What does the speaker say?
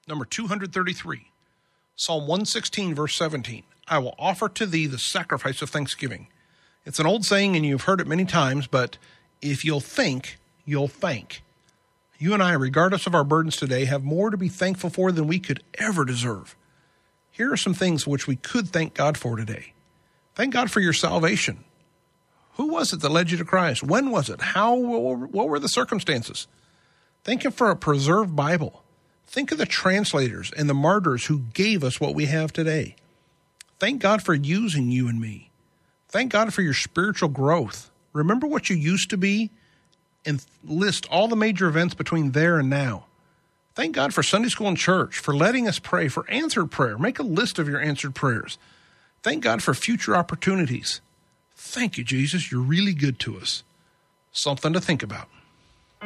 Number 233, Psalm 116, verse 17. I will offer to thee the sacrifice of thanksgiving. It's an old saying, and you've heard it many times, but if you'll think, you'll thank. You and I, regardless of our burdens today, have more to be thankful for than we could ever deserve. Here are some things which we could thank God for today. Thank God for your salvation. Who was it that led you to Christ? When was it? How? What were the circumstances? Thank Him for a preserved Bible. Think of the translators and the martyrs who gave us what we have today. Thank God for using you and me. Thank God for your spiritual growth. Remember what you used to be and list all the major events between there and now. Thank God for Sunday school and church, for letting us pray, for answered prayer. Make a list of your answered prayers. Thank God for future opportunities. Thank you, Jesus. You're really good to us. Something to think about.